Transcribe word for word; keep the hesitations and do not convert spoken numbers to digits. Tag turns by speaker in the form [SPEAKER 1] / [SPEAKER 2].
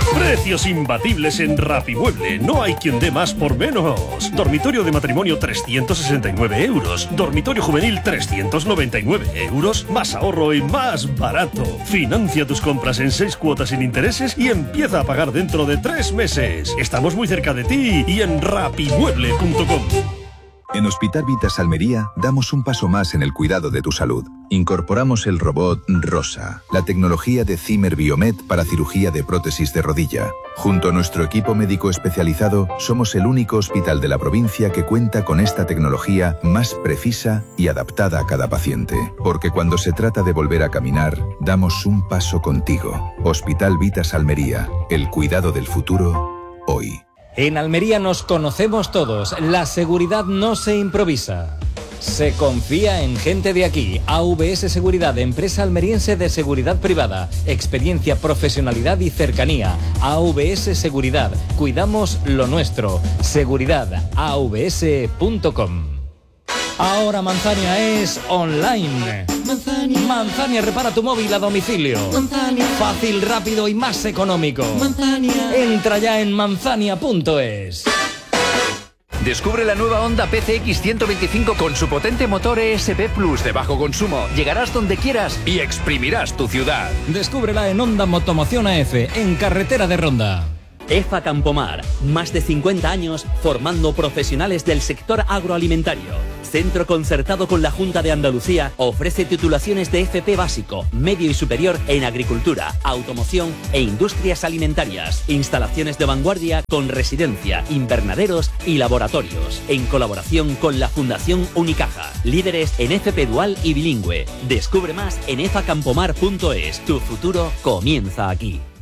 [SPEAKER 1] Precios imbatibles en Rapimueble. No hay quien dé más por menos. Dormitorio de matrimonio trescientos sesenta y nueve euros. Dormitorio juvenil trescientos noventa y nueve euros. Más ahorro y más barato. Financia tus compras en seis cuotas sin intereses y empieza a pagar dentro de tres meses. Estamos muy cerca de ti y en rapimueble punto com.
[SPEAKER 2] En Hospital Vitas Almería damos un paso más en el cuidado de tu salud. Incorporamos el robot Rosa, la tecnología de Zimmer Biomet para cirugía de prótesis de rodilla. Junto a nuestro equipo médico especializado, somos el único hospital de la provincia que cuenta con esta tecnología más precisa y adaptada a cada paciente. Porque cuando se trata de volver a caminar, damos un paso contigo. Hospital Vitas Almería, el cuidado del futuro, hoy.
[SPEAKER 3] En Almería nos conocemos todos. La seguridad no se improvisa. Se confía en gente de aquí. A V S Seguridad, empresa almeriense de seguridad privada. Experiencia, profesionalidad y cercanía. A V S Seguridad. Cuidamos lo nuestro. Seguridad a v s punto com. Ahora Manzania es online. Manzania. Manzania repara tu móvil a domicilio. Manzania. Fácil, rápido y más económico. Manzania. Entra ya en manzania punto es.
[SPEAKER 4] Descubre la nueva Honda P C X ciento veinticinco con su potente motor E S P Plus de bajo consumo. Llegarás donde quieras y exprimirás tu ciudad.
[SPEAKER 3] Descúbrela en Honda Motomoción A F, en carretera de Ronda.
[SPEAKER 5] EFA Campomar, más de cincuenta años formando profesionales del sector agroalimentario. Centro concertado con la Junta de Andalucía, ofrece titulaciones de F P básico, medio y superior en agricultura, automoción e industrias alimentarias. Instalaciones de vanguardia con residencia, invernaderos y laboratorios. En colaboración con la Fundación Unicaja. Líderes en F P dual y bilingüe. Descubre más en efa campomar punto es. Tu futuro comienza aquí.